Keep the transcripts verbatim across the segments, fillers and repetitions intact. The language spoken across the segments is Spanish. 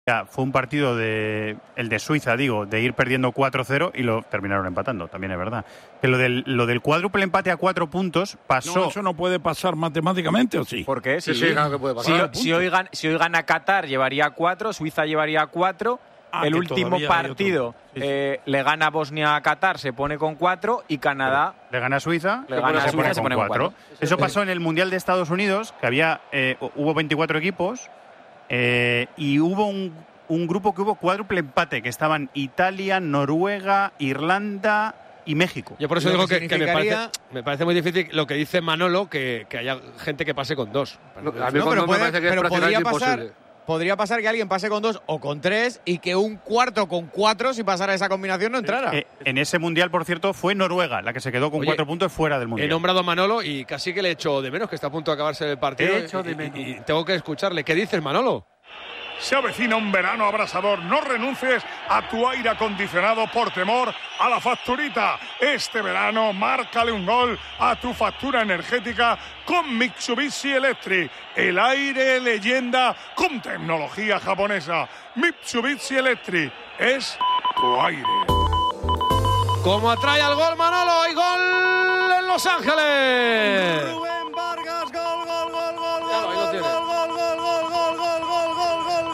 Ya, fue un partido de el de Suiza, digo, de ir perdiendo cuatro cero y lo terminaron empatando, también es verdad. Que lo del, lo del cuádruple empate a cuatro puntos pasó... No, eso no puede pasar matemáticamente, ¿o sí? ¿Por qué? Sí, sí, claro que puede pasar. Si, si, hoy gana, si hoy gana Qatar, llevaría cuatro, Suiza llevaría cuatro. Ah, el último partido sí, sí. Eh, le gana Bosnia a Qatar, se pone con cuatro, y Canadá le gana a Suiza, le gana a se, Suiza, pone se pone con con cuatro. cuatro. Eso pasó en el Mundial de Estados Unidos, que había eh, hubo veinticuatro equipos eh, y hubo un, un grupo que hubo cuádruple empate, que estaban Italia, Noruega, Irlanda y México. Yo por eso Lo digo que que, que me, significaría- parece, me parece muy difícil lo que dice Manolo, que, que haya gente que pase con dos. No, a mí No, con pero, dos me puede- parece que es pero podría prácticamente pasar, imposible. podría pasar que alguien pase con dos o con tres y que un cuarto con cuatro, si pasara esa combinación, no entrara. Eh, en ese Mundial, por cierto, fue Noruega la que se quedó con Oye, cuatro puntos fuera del He Mundial. nombrado a Manolo y casi que le echo de menos, que está a punto de acabarse el partido. He hecho de y- y- menos. y tengo que escucharle. ¿Qué dices, Manolo? Se avecina un verano abrasador. No renuncies a tu aire acondicionado por temor a la facturita. Este verano, márcale un gol a tu factura energética con Mitsubishi Electric. El aire leyenda con tecnología japonesa. Mitsubishi Electric es tu aire. Como atrae al gol Manolo, hay gol en Los Ángeles. Rubén Vargas, gol, gol, gol, gol, Ya, ahí lo gol, tiene. gol, gol, gol, gol, gol, gol, gol, gol, gol,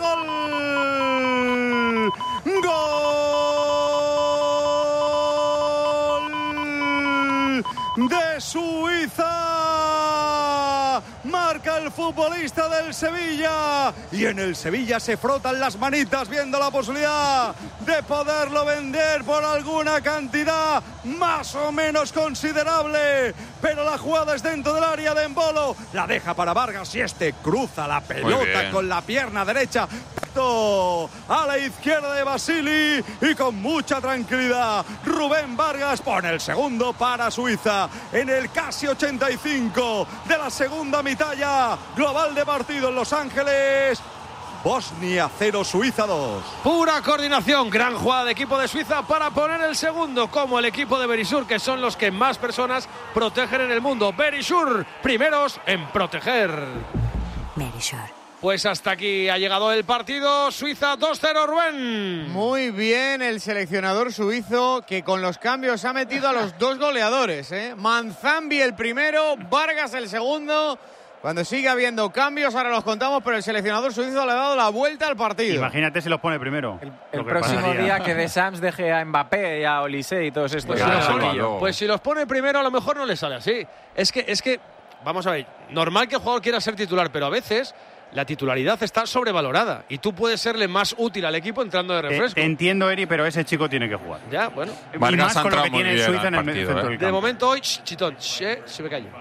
gol. Gol de Suiza. Marca el futbolista del Sevilla. Y en el Sevilla se frotan las manitas viendo la posibilidad de poderlo vender por alguna cantidad más o menos considerable. Pero la jugada es dentro del área de Embolo. La deja para Vargas y este cruza la pelota con la pierna derecha. A la izquierda de Basili y con mucha tranquilidad Rubén Vargas pone el segundo para Suiza en el casi ochenta y cinco de la segunda mitad ya global de partido en Los Ángeles. Bosnia cero, Suiza dos. Pura coordinación, gran jugada de equipo de Suiza para poner el segundo, como el equipo de Berisur, que son los que más personas protegen en el mundo. Berisur, primeros en proteger. Berisur. Pues hasta aquí ha llegado el partido. Suiza dos cero, Rubén. Muy bien el seleccionador suizo, que con los cambios ha metido a los dos goleadores, ¿eh? Manzambi el primero, Vargas el segundo. Cuando sigue habiendo cambios, ahora los contamos, pero el seleccionador suizo le ha dado la vuelta al partido. Imagínate si los pone primero. El, Lo el que próximo pasaría. día que De Sams deje a Mbappé y a Olise y todos estos. Pues, en si el los pone, banquillo. pues si los pone primero, a lo mejor no le sale así. Es que, es que, vamos a ver, normal que el jugador quiera ser titular, pero a veces la titularidad está sobrevalorada y tú puedes serle más útil al equipo entrando de Te, refresco. te entiendo, Eri, pero ese chico tiene que jugar. Ya, bueno. Y Vargas más ha con lo entrado que muy tiene bien Suiza al en el partido, centro ¿eh? del De campo. momento hoy, ch, chitón, ch, eh, se me callo.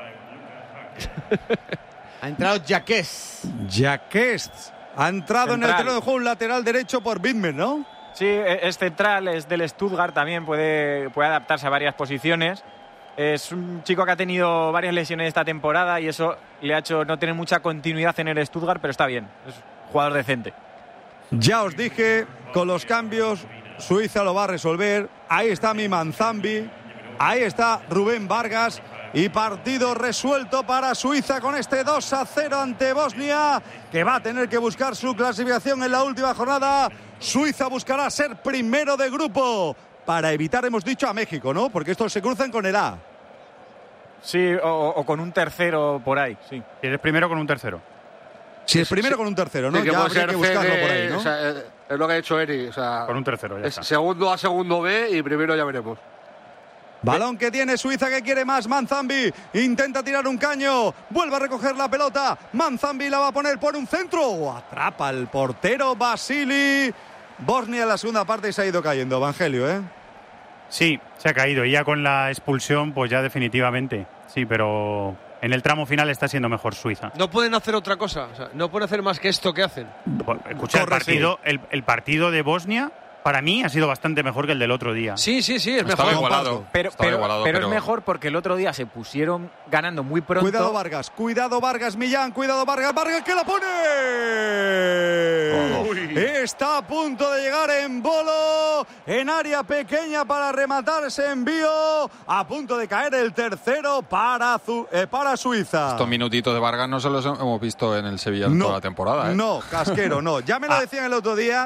Ha entrado Jaqués. Jaquez ha entrado en el Central. terreno de juego un lateral derecho por Widmer, ¿no? Sí, es central, es del Stuttgart también, puede, puede adaptarse a varias posiciones. Es un chico que ha tenido varias lesiones esta temporada y eso le ha hecho no tener mucha continuidad en el Stuttgart, pero está bien, es un jugador decente. Ya os dije, con los cambios, Suiza lo va a resolver. Ahí está mi Manzambi, ahí está Rubén Vargas. Y partido resuelto para Suiza con este dos a cero ante Bosnia, que va a tener que buscar su clasificación en la última jornada. Suiza buscará ser primero de grupo para evitar, hemos dicho, a México, ¿no? Porque estos se cruzan con el A. Sí, o, o con un tercero por ahí, sí. Si eres primero con un tercero. Si es primero con un tercero, ¿no? Sí, que Ya puede habría ser que buscarlo C D, por ahí, ¿no? o sea, es, es lo que ha hecho Eri. O sea, Con un tercero, ya es está. segundo A, segundo B y primero ya veremos. Balón que tiene Suiza, que quiere más. Manzambi intenta tirar un caño, vuelve a recoger la pelota. Manzambi la va a poner por un centro. Atrapa el portero Basili. Bosnia en la segunda parte se ha ido cayendo. Evangelio, ¿eh? Sí, se ha caído. Y ya con la expulsión, pues ya definitivamente. Sí, pero en el tramo final está siendo mejor Suiza. No pueden hacer otra cosa, o sea, no pueden hacer más que esto que hacen. Escucha, el partido, el, el partido de Bosnia, para mí, ha sido bastante mejor que el del otro día. Sí, sí, sí, es Estaba mejor. igualado. Pero, Estaba pero, igualado, pero pero es mejor porque el otro día se pusieron ganando muy pronto. Cuidado Vargas, cuidado Vargas, Millán, cuidado Vargas, Vargas que la pone. Uy. Está a punto de llegar en bolo, en área pequeña para rematar ese envío. A punto de caer el tercero para, eh, para Suiza. Estos minutitos de Vargas no se los hemos visto en el Sevilla no, toda la temporada. ¿eh? No, Casquero, no. Ya me lo decían el otro día.